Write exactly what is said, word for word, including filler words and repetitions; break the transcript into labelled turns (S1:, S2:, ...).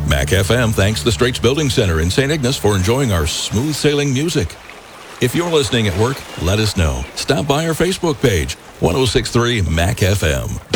S1: Mac F M thanks the Straits Building Center in Saint Ignace for enjoying our smooth sailing music. If you're listening at work, let us know. Stop by our Facebook page, ten sixty-three Mac F M.